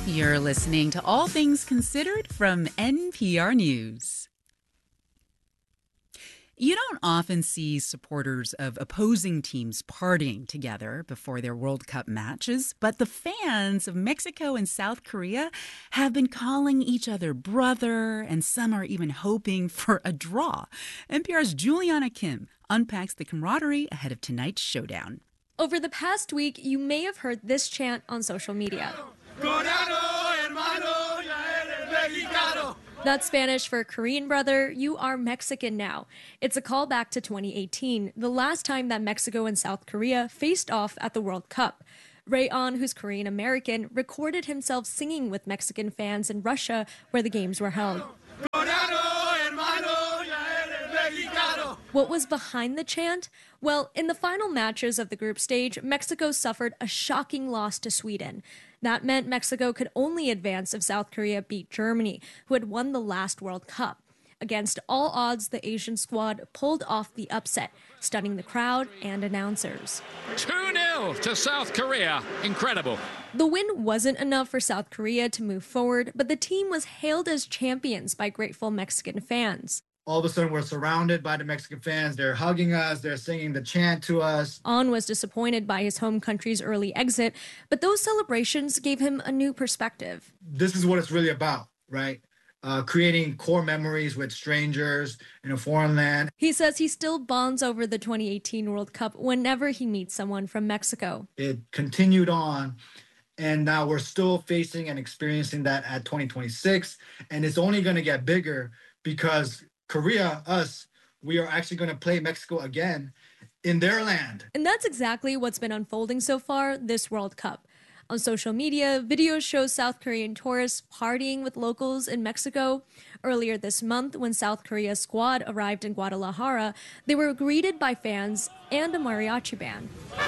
You're listening to All Things Considered from NPR News. You don't often see supporters of opposing teams partying together before their World Cup matches, but the fans of Mexico and South Korea have been calling each other brother, and some are even hoping for a draw. NPR's Juliana Kim unpacks the camaraderie ahead of tonight's showdown. Over the past week, you may have heard this chant on social media. That's Spanish for Korean brother, you are Mexican now. It's a callback to 2018, the last time that Mexico and South Korea faced off at the World Cup. Ray On, who's Korean American, recorded himself singing with Mexican fans in Russia where the games were held. What was behind the chant? Well, in the final matches of the group stage, Mexico suffered a shocking loss to Sweden. That meant Mexico could only advance if South Korea beat Germany, who had won the last World Cup. Against all odds, the Asian squad pulled off the upset, stunning the crowd and announcers. 2-0 to South Korea. Incredible. The win wasn't enough for South Korea to move forward, but the team was hailed as champions by grateful Mexican fans. All of a sudden, we're surrounded by the Mexican fans. They're hugging us. They're singing the chant to us. On was disappointed by his home country's early exit, but those celebrations gave him a new perspective. This is what it's really about, right? Creating core memories with strangers in a foreign land. He says he still bonds over the 2018 World Cup whenever he meets someone from Mexico. It continued on, and now we're still facing and experiencing that at 2026, and it's only going to get bigger because Korea, we are actually going to play Mexico again in their land. And that's exactly what's been unfolding so far this World Cup. On social media, videos show South Korean tourists partying with locals in Mexico. Earlier this month, when South Korea's squad arrived in Guadalajara, they were greeted by fans and a mariachi band.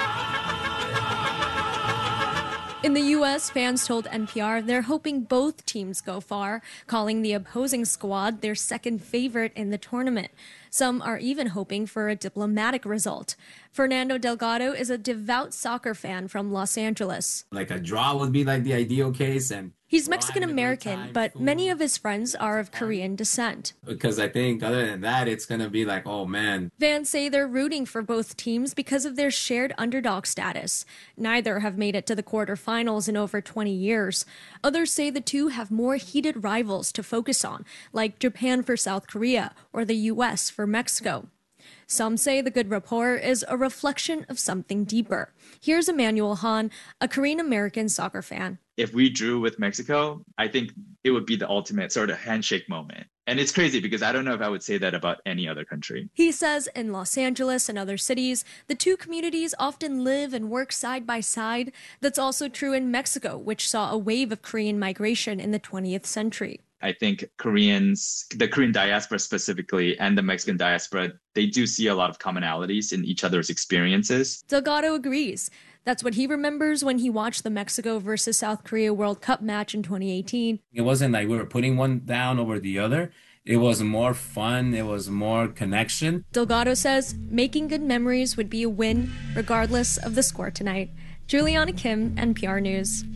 In the U.S., fans told NPR they're hoping both teams go far, calling the opposing squad their second favorite in the tournament. Some are even hoping for a diplomatic result. Fernando Delgado is a devout soccer fan from Los Angeles. Like a draw would be like the ideal case. And he's Mexican-American, but many of his friends are of Korean descent. Because I think other than that, it's going to be like, oh, man. Fans say they're rooting for both teams because of their shared underdog status. Neither have made it to the quarterfinals in over 20 years. Others say the two have more heated rivals to focus on, like Japan for South Korea or the U.S. for Mexico. Some say the good rapport is a reflection of something deeper. Here's Emmanuel Han, a Korean-American soccer fan. If we drew with Mexico, I think it would be the ultimate sort of handshake moment. And it's crazy because I don't know if I would say that about any other country. He says in Los Angeles and other cities, the two communities often live and work side by side. That's also true in Mexico, which saw a wave of Korean migration in the 20th century. I think Koreans, the Korean diaspora specifically, and the Mexican diaspora, they do see a lot of commonalities in each other's experiences. Delgado agrees. That's what he remembers when he watched the Mexico versus South Korea World Cup match in 2018. It wasn't like we were putting one down over the other. It was more fun. It was more connection. Delgado says making good memories would be a win regardless of the score tonight. Juliana Kim, NPR News.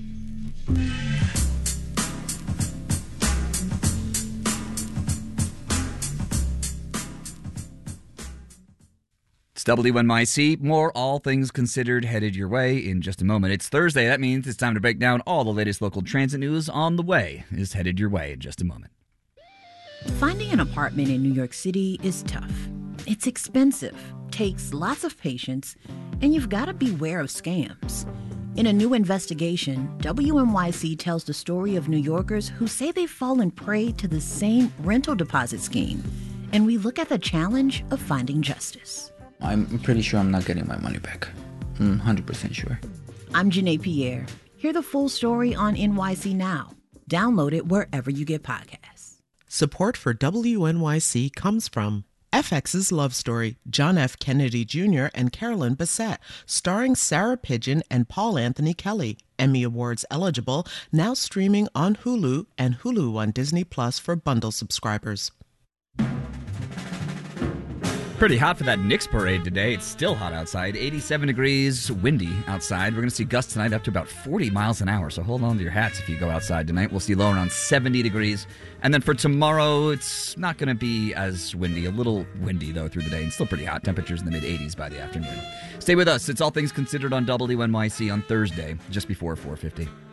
It's WNYC. More All Things Considered headed your way in just a moment. It's Thursday. That means it's time to break down all the latest local transit news. On the Way is headed your way in just a moment. Finding an apartment in New York City is tough. It's expensive, takes lots of patience, and you've got to beware of scams. In a new investigation, WNYC tells the story of New Yorkers who say they've fallen prey to the same rental deposit scheme. And we look at the challenge of finding justice. I'm pretty sure I'm not getting my money back. I'm 100% sure. I'm Janae Pierre. Hear the full story on NYC Now. Download it wherever you get podcasts. Support for WNYC comes from FX's Love Story, John F. Kennedy Jr. and Carolyn Bessette, starring Sarah Pidgeon and Paul Anthony Kelly. Emmy Awards eligible, now streaming on Hulu and Hulu on Disney Plus for bundle subscribers. Pretty hot for that Knicks parade today. It's still hot outside. 87 degrees, windy outside. We're going to see gusts tonight up to about 40 miles an hour, so hold on to your hats if you go outside tonight. We'll see low around 70 degrees. And then for tomorrow, it's not going to be as windy. A little windy, though, through the day. And still pretty hot. Temperatures in the mid-80s by the afternoon. Stay with us. It's All Things Considered on WNYC on Thursday, just before 4:50.